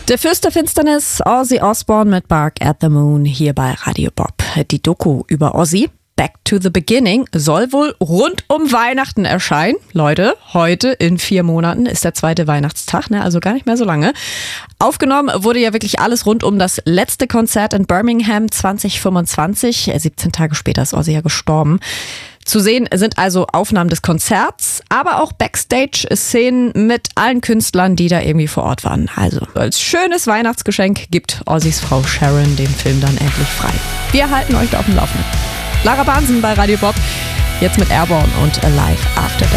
Der Fürst der Finsternis, Ozzy Osbourne mit Bark at the Moon, hier bei Radio Bob. Die Doku über Ozzy, Back to the Beginning, soll wohl rund um Weihnachten erscheinen. Leute, heute in 4 Monaten ist der 2. Weihnachtstag, also gar nicht mehr so lange. Aufgenommen wurde ja wirklich alles rund um das letzte Konzert in Birmingham 2025. 17 Tage später ist Ozzy ja gestorben. Zu sehen sind also Aufnahmen des Konzerts, aber auch Backstage-Szenen mit allen Künstlern, die da irgendwie vor Ort waren. Also als schönes Weihnachtsgeschenk gibt Ozzys Frau Sharon den Film dann endlich frei. Wir halten euch da auf dem Laufenden. Lara Bahnsen bei Radio Bob, jetzt mit Airborne und Alive After Death.